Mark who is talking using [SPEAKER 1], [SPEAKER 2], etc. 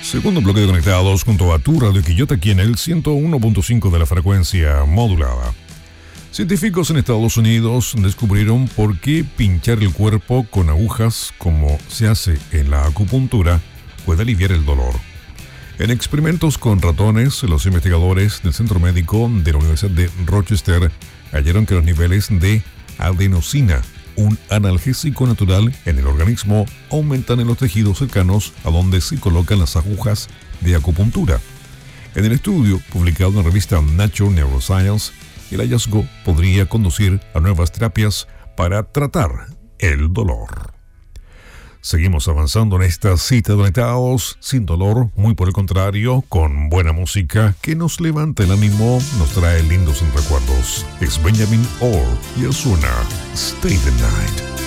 [SPEAKER 1] Segundo bloque de conectados junto a tu Radio Quillota aquí en el 101.5 de la frecuencia modulada. Científicos en Estados Unidos descubrieron por qué pinchar el cuerpo con agujas, como se hace en la acupuntura, puede aliviar el dolor. En experimentos con ratones, los investigadores del Centro Médico de la Universidad de Rochester hallaron que los niveles de adenosina, un analgésico natural en el organismo, aumentan en los tejidos cercanos a donde se colocan las agujas de acupuntura. En el estudio, publicado en la revista Nature Neuroscience, el hallazgo podría conducir a nuevas terapias para tratar el dolor. Seguimos avanzando en esta cita de conectados sin dolor, muy por el contrario, con buena música que nos levanta el ánimo, nos trae lindos recuerdos. Es Benjamin Orr y él suena Stay the Night.